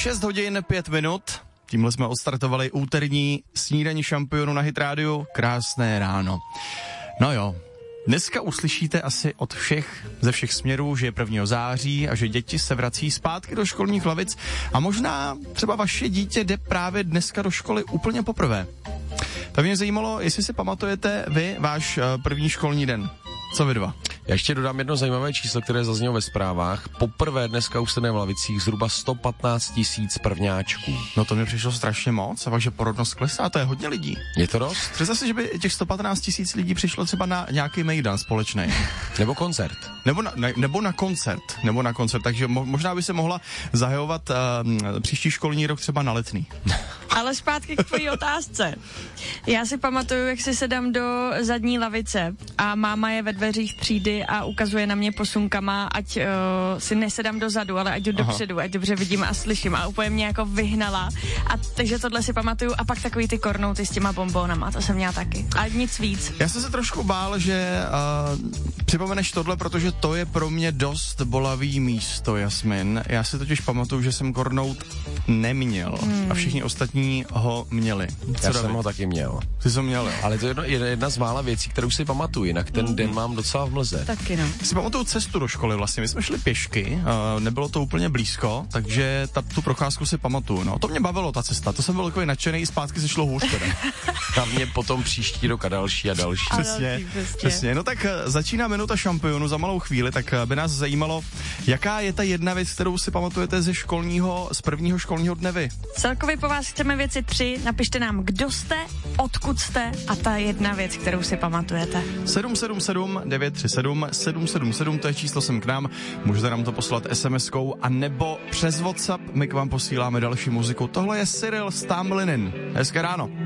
6 hodin 5 minut. Tímhle jsme odstartovali úterní snídaní šampionů na Hit Radio. Krásné ráno. No jo, dneska uslyšíte asi od ze všech směrů, že je 1. září a že děti se vrací zpátky do školních lavic a možná třeba vaše dítě jde právě dneska do školy úplně poprvé. Tak mě zajímalo, jestli si pamatujete vy váš první školní den. Co vy dva? Já ještě dodám jedno zajímavé číslo, které zaznělo ve zprávách. Poprvé dneska usené v lavicích zhruba 115 000 prvňáčků. No to mi přišlo strašně moc a takže porodnost klesá, to je hodně lidí. Je to dost? Představ si, že by těch 115 000 lidí přišlo třeba na nějaký mejdan společný. Nebo koncert. Nebo na koncert, takže možná by se mohla zahajovat příští školní rok třeba na Letný. Ale zpátky k tvojí otázce. Já si pamatuju, jak si sedám do zadní lavice a máma je ve dveřích třídy a ukazuje na mě posunkama, ať si nesedám dozadu, ale ať jdu dopředu, ať dobře vidím a slyším a úplně mě jako vyhnala. A takže tohle si pamatuju a pak takový ty kornouty s těma bombónama, to jsem měla taky. A nic víc. Já jsem se trošku bál, že připomeneš tohle, protože to je pro mě dost bolavý místo, Jasmin. Já si totiž pamatuju, že jsem kornout neměl a všichni ostatní ho měli. Já jsem ho taky měl. Ty jsi ho měl, jo. Ale to je jedna z mála věcí, kterou si pamatuju, jinak ten den mám docela v mlze. Taky no. Si pamatuju cestu do školy vlastně, my jsme šli pěšky, nebylo to úplně blízko, takže tu procházku si pamatuju, no. To mě bavilo, ta cesta, to jsem byl takový nadšený, zpátky se šlo hůř teda. A mě potom příští rok a další. Přesně. No tak začíná minuta šampionu za malou chvíli, tak by nás zajímalo, jaká je ta jedna věc, kterou si pamatujete z prvního školního dne vy. Celkově po vás chceme věci 3, napište nám, kdo jste, odkud jste a ta jedna věc, kterou si pamatujete. 777 937 777, to je číslo sem k nám, můžete nám to poslat SMS-kou a nebo přes WhatsApp, my k vám posíláme další muziku. Tohle je Cyril Stamlinin. Hezké ráno.